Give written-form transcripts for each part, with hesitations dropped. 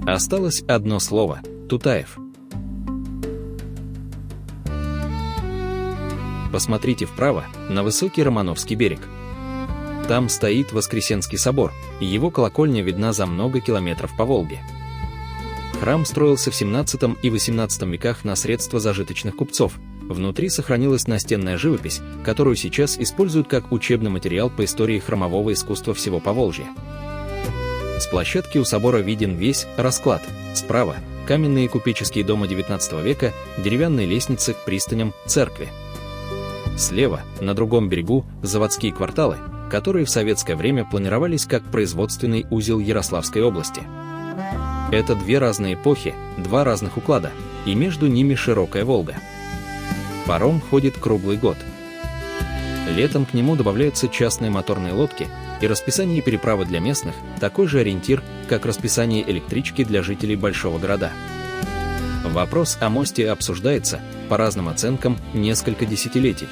Осталось одно слово – Тутаев. Посмотрите вправо, на высокий Романовский берег. Там стоит Воскресенский собор, и его колокольня видна за много километров по Волге. Храм строился в 17 и 18 веках на средства зажиточных купцов. Внутри сохранилась настенная живопись, которую сейчас используют как учебный материал по истории храмового искусства всего Поволжья. С площадки у собора виден весь расклад. Справа – каменные купеческие дома XIX века, деревянные лестницы к пристаням, церкви. Слева, на другом берегу, заводские кварталы, которые в советское время планировались как производственный узел Ярославской области. Это две разные эпохи, два разных уклада, и между ними широкая Волга. Паром ходит круглый год. Летом к нему добавляются частные моторные лодки, и расписание переправы для местных – такой же ориентир, как расписание электрички для жителей большого города. Вопрос о мосте обсуждается, по разным оценкам, несколько десятилетий.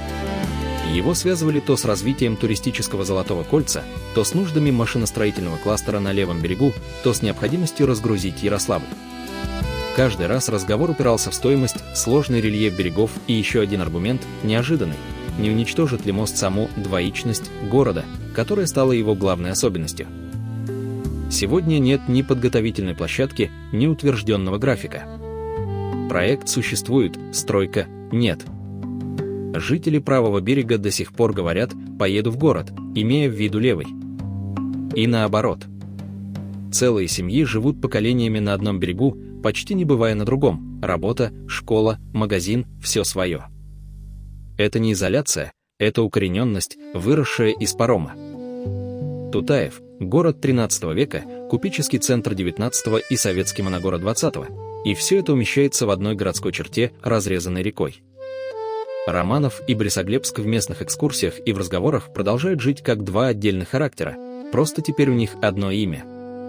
Его связывали то с развитием туристического Золотого кольца, то с нуждами машиностроительного кластера на левом берегу, то с необходимостью разгрузить Ярославль. Каждый раз разговор упирался в стоимость, сложный рельеф берегов и еще один аргумент, неожиданный. Не уничтожит ли мост саму двоичность города, которая стала его главной особенностью? Сегодня нет ни подготовительной площадки, ни утвержденного графика. Проект существует, стройка нет. Жители правого берега до сих пор говорят «поеду в город», имея в виду левый. И наоборот. Целые семьи живут поколениями на одном берегу, почти не бывая на другом. Работа, школа, магазин – все свое. Это не изоляция, это укорененность, выросшая из парома. Тутаев – город XIII века, купеческий центр XIX и советский моногород XX. И все это умещается в одной городской черте, разрезанной рекой. Романов и Борисоглебск в местных экскурсиях и в разговорах продолжают жить как два отдельных характера, просто теперь у них одно имя.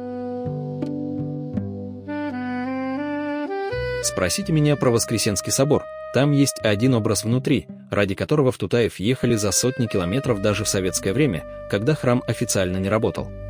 Спросите меня про Воскресенский собор. Там есть один образ внутри, ради которого в Тутаев ехали за сотни километров даже в советское время, когда храм официально не работал.